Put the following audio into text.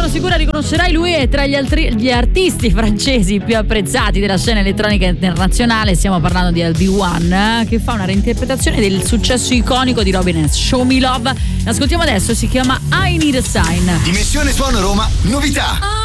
sono sicura riconoscerai, lui è tra gli artisti francesi più apprezzati della scena elettronica internazionale. Stiamo parlando di LB1, che fa una reinterpretazione del successo iconico di Robin S. Show Me Love. L'ascoltiamo adesso, si chiama I Need a Sign. Dimensione Suono Roma, novità.